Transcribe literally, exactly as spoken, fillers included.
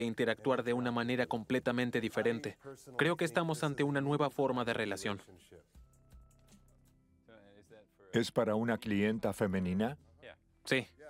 interactuar de una manera completamente diferente. Creo que estamos ante una nueva forma de relación. ¿Es para una clienta femenina? Sí,